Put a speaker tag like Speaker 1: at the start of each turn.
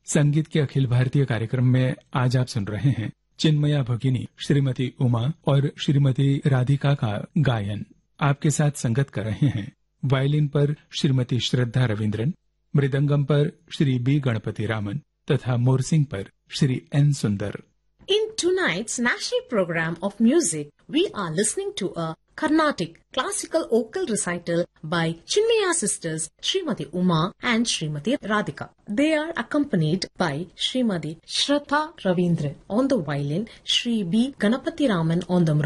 Speaker 1: संगीत के अखिल भारतीय कार्यक्रम में आज आप सुन रहे हैं चिन्मया भगिनी श्रीमती उमा और श्रीमती राधिका का गायन। आपके साथ संगत कर रहे हैं वायलिन पर श्रीमती श्रद्धा रविंद्रन, मृदंगम पर श्री बी गणपति रामन तथा मोरसिंग पर श्री एन सुंदर।
Speaker 2: In tonight's national program of music, we are listening to a Carnatic classical vocal recital by Chinmaya sisters Srimati Uma and Srimati Radhika. They are accompanied by Srimati Shraddha Ravindran on the violin, Shri B. Ganapati Raman on the